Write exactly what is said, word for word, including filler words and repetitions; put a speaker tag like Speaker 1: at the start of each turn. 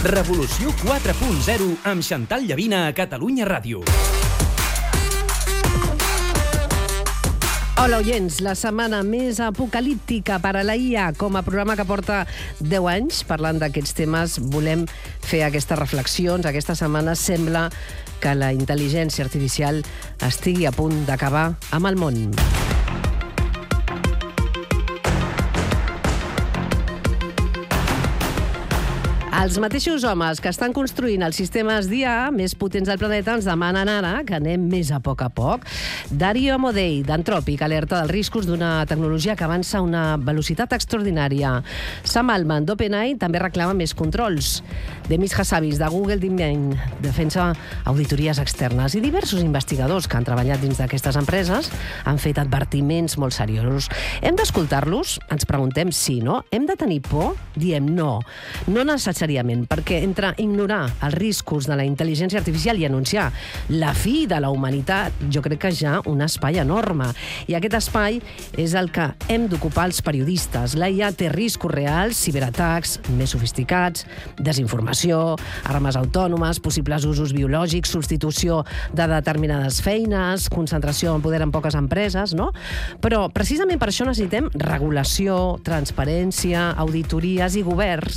Speaker 1: Revolució quatre punt zero amb Xantal Llavina a Catalunya Ràdio.
Speaker 2: Hola, oients. La setmana més apocalíptica per a la I A. Com a programa que porta deu anys parlant d'aquests temes, volem fer aquestes reflexions. Aquesta setmana sembla que la intel·ligència artificial estigui a punt d'acabar amb el món. Els mateixos homes que estan construint els sistemes d'I A més potents del planeta ens demanen ara que anem més a poc a poc. Dario Amodei, d'Anthropic, alerta dels riscos d'una tecnologia que avança a una velocitat extraordinària. Sam Altman, d'OpenAI, també reclama més controls. Demis Hassabis, de Google DeepMind, defensa auditories externes. I diversos investigadors que han treballat dins d'aquestes empreses han fet advertiments molt seriosos. Hem d'escoltar-los? Ens preguntem sí, no? Hem de tenir por? Diem no. No necessàriament, perquè entre ignorar els riscos de la intel·ligència artificial i anunciar la fi de la humanitat, jo crec que hi ha un espai enorme. I aquest espai és el que hem d'ocupar els periodistes. La I A té riscos reals, ciberatacs més sofisticats, desinformació, armes autònomes, possibles usos biològics, substitució de determinades feines, concentració en poder en poques empreses, no? Però precisament per això necessitem regulació, transparència, auditories i governs